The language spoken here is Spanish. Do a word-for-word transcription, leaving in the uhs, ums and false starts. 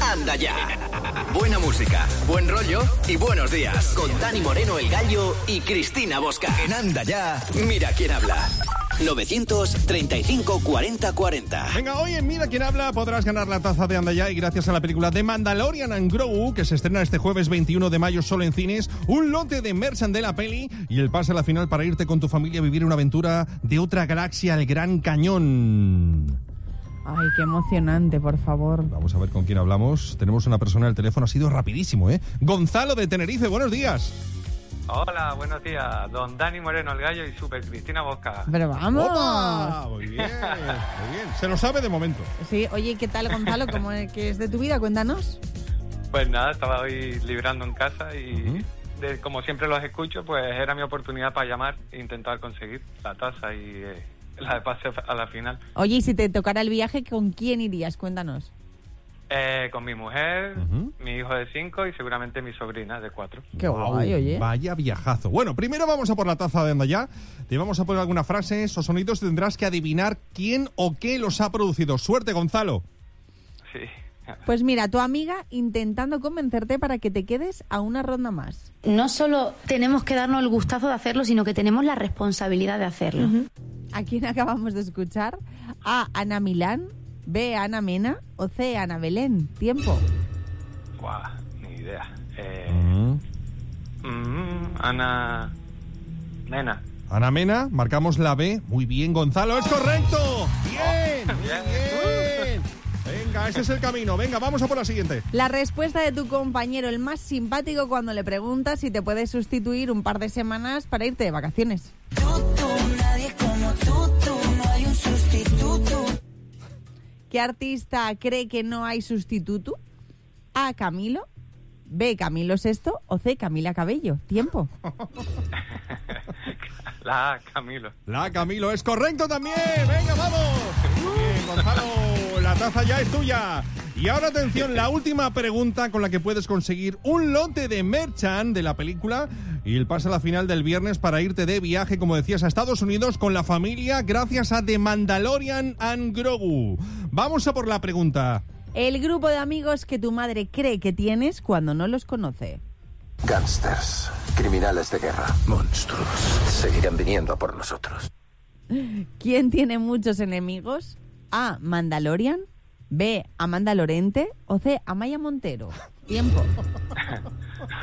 Anda Ya. Buena música, buen rollo y buenos días. Con Dani Moreno, El Gallo y Cristina Bosca. En Anda Ya, mira quién habla. novecientos treinta y cinco cuarenta cuarenta. Venga, hoy en Mira quién habla podrás ganar la taza de Anda Ya y gracias a la película The Mandalorian and Grogu, que se estrena este jueves veintiuno de mayo solo en cines, un lote de merchan de la peli y el pase a la final para irte con tu familia a vivir una aventura de otra galaxia al Gran Cañón. Ay, qué emocionante, por favor. Vamos a ver con quién hablamos. Tenemos una persona al teléfono, ha sido rapidísimo, ¿eh? Gonzalo de Tenerife, buenos días. Hola, buenos días. Don Dani Moreno, El Gallo y Super Cristina Bosca. Pero vamos. ¡Opa! Muy bien, muy bien. Se lo sabe de momento. Sí, oye, ¿qué tal, Gonzalo? ¿Cómo es que es de tu vida? Cuéntanos. Pues nada, estaba hoy librando en casa y Uh-huh. de, como siempre los escucho, pues era mi oportunidad para llamar e intentar conseguir la taza y eh, la de pase a la final. Oye, y si te tocara el viaje, ¿con quién irías? Cuéntanos. Eh, con mi mujer, Uh-huh. mi hijo de cinco y seguramente mi sobrina de cuatro. Qué Guau, guay, oye. Vaya viajazo. Bueno, primero vamos a por la taza de Anda Ya. Te vamos a poner algunas frases o sonidos y tendrás que adivinar quién o qué los ha producido. Suerte, Gonzalo. Sí. Pues mira, tu amiga intentando convencerte para que te quedes a una ronda más. No solo tenemos que darnos el gustazo de hacerlo, sino que tenemos la responsabilidad de hacerlo. Uh-huh. ¿A quién acabamos de escuchar? A. Ana Milán, B. Ana Mena o C. Ana Belén. Tiempo. Guau, ni idea. Eh, Uh-huh. mm, Ana... Nena. Ana Mena, marcamos la B. Muy bien, Gonzalo, es correcto. Bien, muy Bien. bien. Venga, ese es el camino. Venga, vamos a por la siguiente. La respuesta de tu compañero, el más simpático, cuando le preguntas si te puedes sustituir un par de semanas para irte de vacaciones. Tú, tú, nadie como tú, tú, no hay un sustituto. ¿Qué artista cree que no hay sustituto? A. Camilo, B. Camilo Sesto o C. Camila Cabello. Tiempo. La A, Camilo. La Camilo es correcto también. Venga, vamos. Muy bien, Gonzalo, la taza ya es tuya. Y ahora atención, la última pregunta con la que puedes conseguir un lote de merchan de la película y el pase a la final del viernes para irte de viaje, como decías, a Estados Unidos con la familia gracias a The Mandalorian and Grogu. Vamos a por la pregunta. El grupo de amigos que tu madre cree que tienes cuando no los conoce. Gángsters, criminales de guerra, monstruos. Seguirán viniendo a por nosotros. ¿Quién tiene muchos enemigos? A. Mandalorian, B. Amanda Lorente o C. Amaya Montero. Tiempo.